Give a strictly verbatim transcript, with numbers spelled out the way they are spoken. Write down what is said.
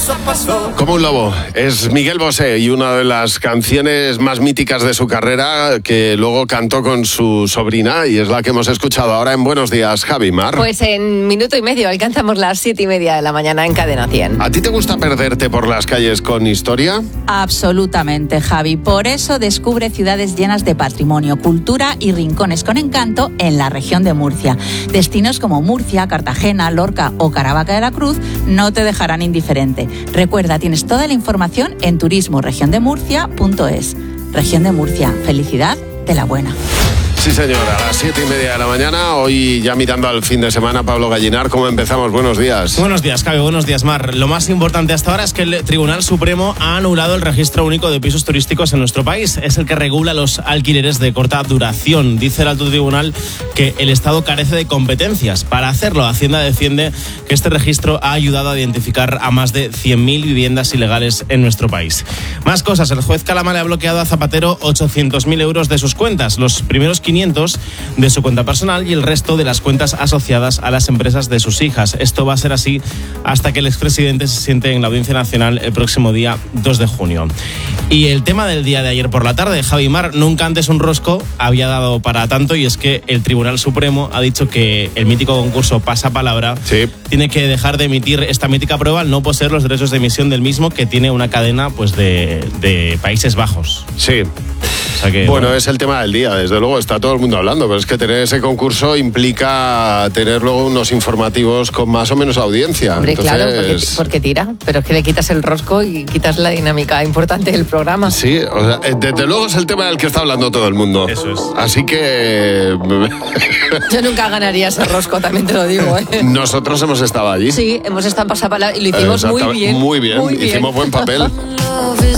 paso a paso. Como un lobo, es Miguel Bosé y una de las canciones más míticas de su carrera que luego cantó con su sobrina y es la que hemos escuchado ahora en Buenos Días, Javi Mar. Pues en minuto y medio alcanzamos las siete y media de la mañana en Cadena cien. ¿A ti te gusta perderte por las calles con historia? Absolutamente, Javi. Por eso descubre ciudades llenas de patrimonio, cultura y rincones con encanto en la región de Murcia. Destinos como Murcia, Cartagena, Lorca o Caravaca de la Cruz no te dejarán indiferente. Recuerda, tienes toda la información en turismo región de murcia punto es. Región de Murcia, felicidad de la buena. Sí, señor, a las siete y media de la mañana, hoy ya mirando al fin de semana. Pablo Gallinar, ¿cómo empezamos? Buenos días. Buenos días, Javi, buenos días, Mar. Lo más importante hasta ahora es que el Tribunal Supremo ha anulado el registro único de pisos turísticos en nuestro país. Es el que regula los alquileres de corta duración. Dice el alto tribunal que el Estado carece de competencias para hacerlo. Hacienda defiende que este registro ha ayudado a identificar a más de cien mil viviendas ilegales en nuestro país. Más cosas, el juez Calama le ha bloqueado a Zapatero ochocientos mil euros de sus cuentas. Los primeros quinientos de su cuenta personal y el resto de las cuentas asociadas a las empresas de sus hijas. Esto va a ser así hasta que el expresidente se siente en la Audiencia Nacional el próximo día dos de junio. Y el tema del día de ayer por la tarde, Javi Mar, nunca antes un rosco había dado para tanto, y es que el Tribunal Supremo ha dicho que el mítico concurso Pasapalabra sí. tiene que dejar de emitir esta mítica prueba al no poseer los derechos de emisión del mismo, que tiene una cadena pues de, de Países Bajos. Sí. O sea que, bueno, bueno, es el tema del día, desde luego está todo el mundo hablando, pero es que tener ese concurso implica tener luego unos informativos con más o menos audiencia. Hombre, Entonces... claro, porque, porque tira, pero es que le quitas el rosco y quitas la dinámica importante del programa. Sí, o sea, desde luego es el tema del que está hablando todo el mundo. Eso es. Así que... Yo nunca ganaría ese rosco, también te lo digo, ¿eh? Nosotros hemos estado allí. Sí, hemos estado en Pasapalabra y lo hicimos muy bien. Muy bien, muy bien. Hicimos buen papel.